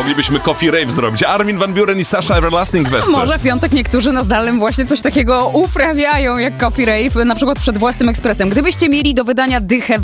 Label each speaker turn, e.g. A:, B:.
A: moglibyśmy coffee rave zrobić. Armin van Buuren i Sasha Everlasting Wesce.
B: Może w piątek niektórzy na zdalnym właśnie coś takiego uprawiają jak coffee rave, na przykład przed własnym ekspresem. Gdybyście mieli do wydania dychę